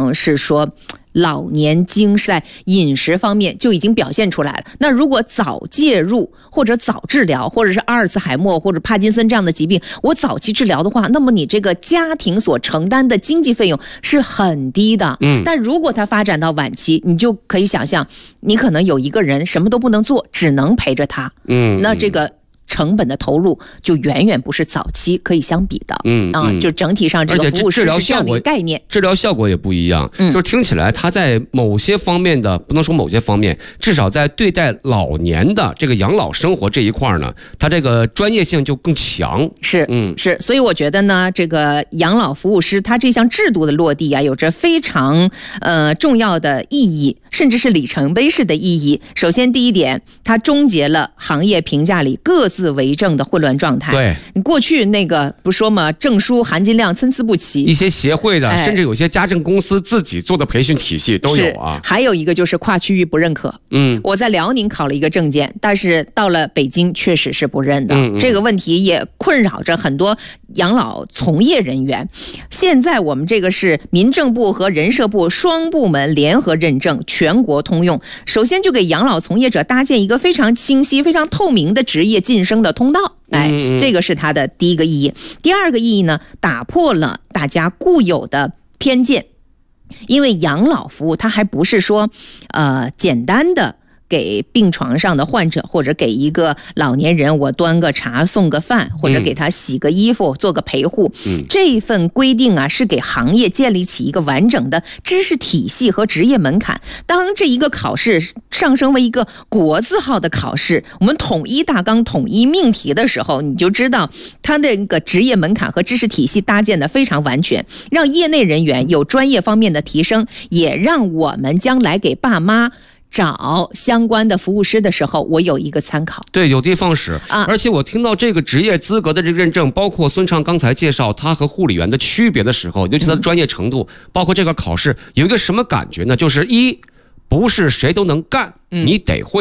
上是说老年精在饮食方面就已经表现出来了。那如果早介入或者早治疗，或者是阿尔茨海默或者帕金森这样的疾病，我早期治疗的话，那么你这个家庭所承担的经济费用是很低的。但如果它发展到晚期，你就可以想象，你可能有一个人什么都不能做，只能陪着他。那这个成本的投入就远远不是早期可以相比的。就整体上这个服务师是这样的一个概念， 治疗效果也不一样。就听起来他在某些方面的，不能说某些方面，至少在对待老年的这个养老生活这一块呢，他这个专业性就更强。 是，所以我觉得呢，这个养老服务师他这项制度的落地啊，有着非常重要的意义，甚至是里程碑式的意义。首先第一点，它终结了行业评价里各自为政的混乱状态。 对， 你过去那个不说嘛，证书含金量参差不齐， 一些协会的，甚至有些家政公司自己做的培训体系都有啊。 还有一个就是跨区域不认可。我在辽宁考了一个证件，但是到了北京确实是不认的。这个问题也困扰着很多养老从业人员。现在我们这个是民政部和人社部双部门联合认证，全国通用。首先就给养老从业者搭建一个非常清晰、非常透明的职业晋升的通道。这个是它的第一个意义。第二个意义呢，打破了大家固有的偏见。因为养老服务它还不是说简单的给病床上的患者，或者给一个老年人我端个茶送个饭，或者给他洗个衣服做个陪护。这份规定啊，是给行业建立起一个完整的知识体系和职业门槛。当这一个考试上升为一个国字号的考试，我们统一大纲统一命题的时候，你就知道它的一个职业门槛和知识体系搭建的非常完全，让业内人员有专业方面的提升，也让我们将来给爸妈找相关的服务师的时候，我有一个参考。 对，有的放矢。而且我听到这个职业资格的这个认证，包括孙畅刚才介绍他和护理员的区别的时候，尤其他的专业程度，包括这个考试，有一个什么感觉呢？就是不是谁都能干，你得会。